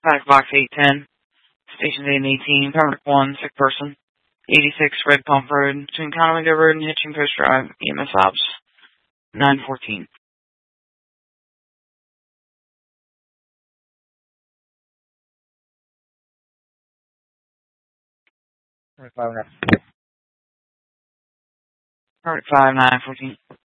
Pack Box 810, Station 8 and 18, Permanent 1, sick person. 86 Red Pump Road, between Conolingo Road and Hitching Post Drive, EMS Ops, 914. Permanent 5, 914.